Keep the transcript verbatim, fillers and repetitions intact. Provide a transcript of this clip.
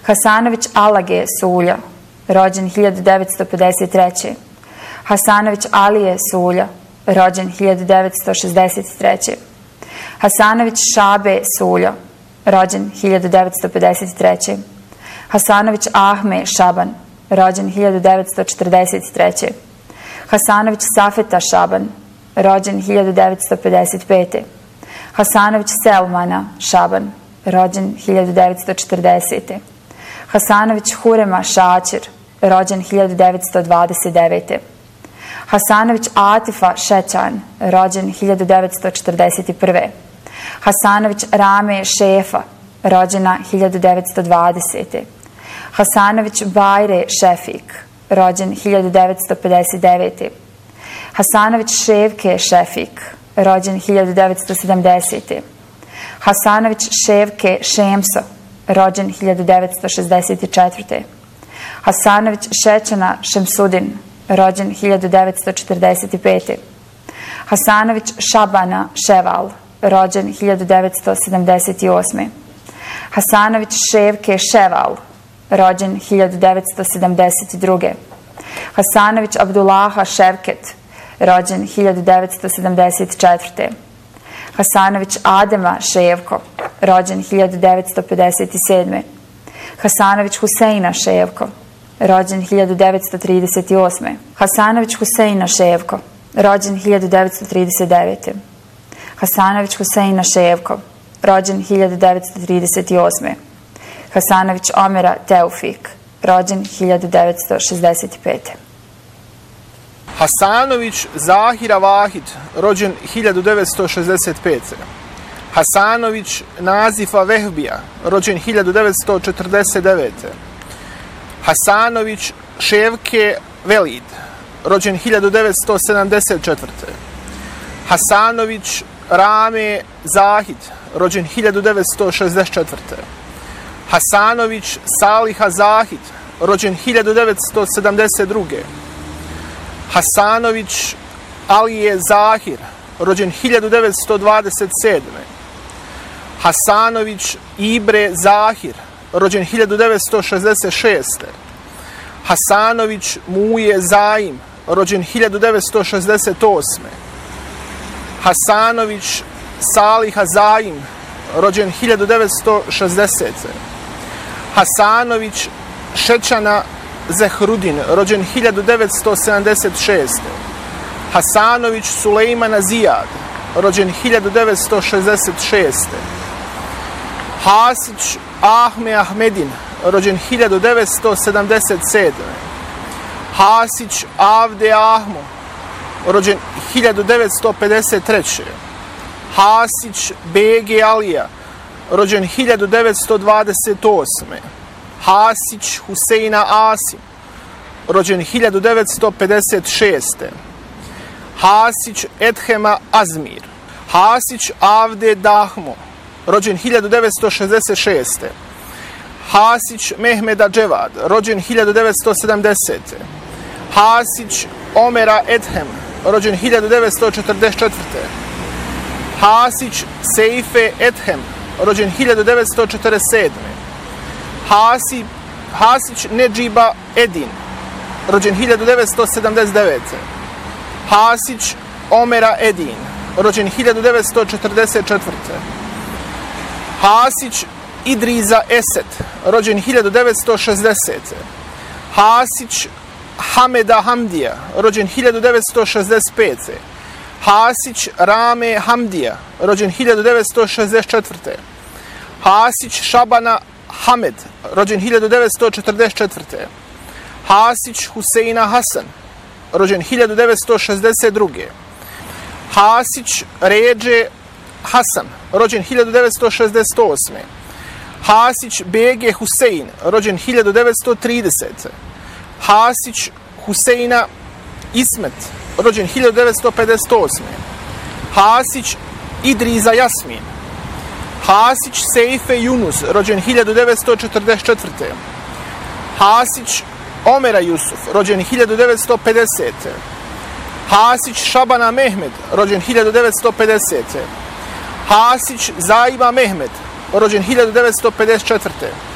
Hasanović Alage Sulja, rođen hiljadu devetsto pedeset treće. Hasanović Alije Sulja, rođen hiljadu devetsto šezdeset treće. Hasanović Šabe Sulja, rođen hiljadu devetsto pedeset treće. Hasanović Ahme Šaban, rođen hiljadu devetsto četrdeset treće. Hasanović Safeta Šaban, rođen hiljadu devetsto pedeset pete. Hasanović Selmana Šaban, rođen hiljadu devetsto četrdesete. Hasanović Hurema Šačir, rođen hiljadu devetsto dvadeset devete. Hasanović Atifa Šećan, rođen hiljadu devetsto četrdeset prve. Hasanović Rame Šefa, rođena hiljadu devetsto dvadesete. Hasanović Bajre Šefik, rođen hiljadu devetsto pedeset devete. Hasanović Ševke Šefik, rođen hiljadu devetsto sedamdesete. Hasanović Ševke Šemso, rođen hiljadu devetsto šezdeset četvrte. Hasanović Šećana Šemsudin, rođen hiljadu devetsto četrdeset pete. Hasanović Šabana Ševal, rođen hiljadu devetsto sedamdeset osme. Hasanović Ševke Ševal, rođen hiljadu devetsto sedamdeset druge. Hasanović Abdullaha Ševket, rođen hiljadu devetsto sedamdeset četvrte. Hasanović Adema Ševko, rođen hiljadu devetsto pedeset sedme. Hasanović Huseina Ševko, rođen hiljadu devetsto trideset osme. Hasanović Huseina Ševko, rođen hiljadu devetsto trideset devete. Hasanović Huseina Ševko, rođen hiljadu devetsto trideset osme. Hasanović Omera Teufik, rođen hiljadu devetsto šezdeset pete. Hasanović Zahira Vahid, rođen hiljadu devetsto šezdeset pete. Hasanović Nazifa Vehbija, rođen hiljadu devetsto četrdeset devete. Hasanović Ševke Velid, rođen hiljadu devetsto sedamdeset četvrte. Hasanović Rame Zahid, rođen hiljadu devetsto šezdeset četvrte. Hasanović Saliha Zahid, rođen hiljadu devetsto sedamdeset druge. Hasanović Alije Zahir, rođen hiljadu devetsto dvadeset sedme. Hasanović Ibre Zahir, rođen hiljadu devetsto šezdeset šeste. Hasanović Muje Zaim, rođen hiljadu devetsto šezdeset osme. Hasanović Saliha Zaim, rođen hiljadu devetsto šezdesete. Hasanović Šećana Zehrudin, rođen hiljadu devetsto sedamdeset šeste. Hasanović Sulejmana Zijad, rođen hiljadu devetsto šezdeset šeste. Hasić Ahme Ahmedin, rođen hiljadu devetsto sedamdeset sedme. Hasić Avde Ahmo, rođen hiljadu devetsto pedeset treće. Hasić Bege Alija, rođen hiljadu devetsto dvadeset osme. Hasić Huseina Asim, rođen hiljadu devetsto pedeset šeste. Hasić Edhema Azmir. Hasić Avde Dahmo, rođen hiljadu devetsto šezdeset šeste. Hasić Mehmeda Dževad, rođen hiljadu devetsto sedamdesete. Hasić Omera Edhem, rođen hiljadu devetsto četrdeset četvrte. Hasić Seife Edhem, rođen hiljadu devetsto četrdeset sedme. Hasi, Hasić Nedžiba Edin, rođen hiljadu devetsto sedamdeset devete. Hasić Omera Edin, rođen hiljadu devetsto četrdeset četvrte. Hasić Idriza Esed, rođen hiljadu devetsto šezdesete. Hasić Hameda Hamdija, rođen hiljadu devetsto šezdeset pete. Hasić Rame Hamdija, rođen hiljadu devetsto šezdeset četvrte. Hasić Šabana Hamed, rođen hiljadu devetsto četrdeset četvrte. Hasić Huseina Hasan, rođen hiljadu devetsto šezdeset druge. Hasić Ređe Hasan, rođen hiljadu devetsto šezdeset osme. Hasić Bege Husein, rođen hiljadu devetsto tridesete. Hasić Huseina Ismet, rođen hiljadu devetsto pedeset osme. Hasić Idriza Jasmin. Hasić Seife Yunus, rođen hiljadu devetsto četrdeset četvrte. Hasić Omera Jusuf, rođen hiljadu devetsto pedesete. Hasić Šabana Mehmed, rođen hiljadu devetsto pedesete. Hasić Zaiba Mehmed, rođen hiljadu devetsto pedeset četvrte.